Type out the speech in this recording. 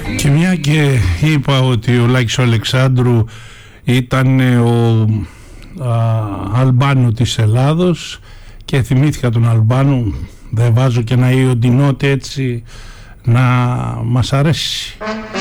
Και μια και είπα ότι ο Λάκης ο Αλεξάνδρου ήταν ο Αλμπάνο της Ελλάδος και θυμήθηκα τον Αλμπάνο, δεν βάζω και ένα Ιοντινότε έτσι να μας αρέσει.